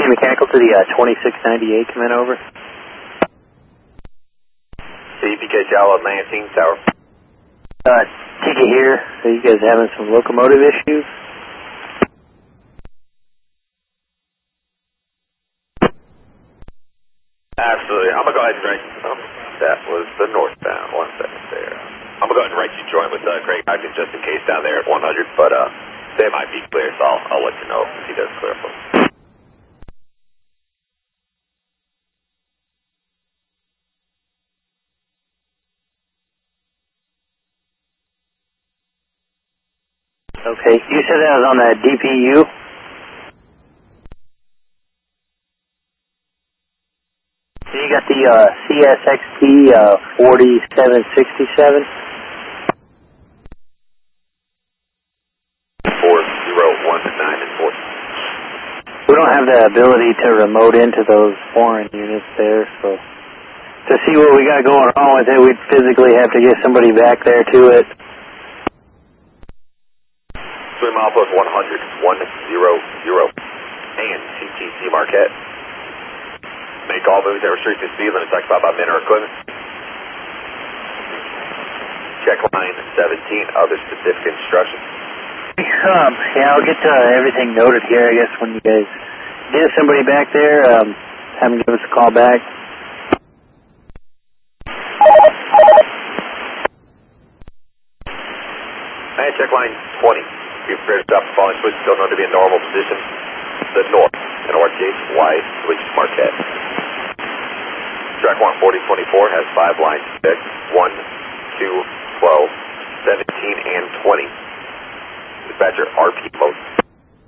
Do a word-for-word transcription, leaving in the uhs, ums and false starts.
Mechanical to the uh, twenty-six ninety-eight, come in over. C P K Jala, Lansing Tower. Uh, Tiki here. So you guys having some locomotive issues? Absolutely. I'm going to go ahead and write, um, that was the northbound. One second there. I'm going to go ahead and write you join with uh, Craig Ogden just in case down there at one hundred, but uh, they might be clear, so I'll, I'll let you know if he does clear for them. Okay, you said that was on the D P U? You got the uh, C S X T uh, forty-seven sixty-seven? four zero one nine and four. We don't have the ability to remote into those foreign units there, so to see what we got going on with it, we'd physically have to get somebody back there to it. Swim outpost one hundred, one hundred, and C T C Marquette. Make all moves that restrict the speed limit talked about by men or equipment. Check line seventeen, other specific instructions. Um, yeah, I'll get uh, everything noted here, I guess, when you guys get somebody back there, um, have them give us a call back. And check line twenty. You've prepared to stop the following switch, still known to be in normal position. The north, and R T H Y, switch Marquette. Track one forty twenty-four has five lines fixed, one, two, twelve, seventeen, and twenty. Dispatcher R P mode.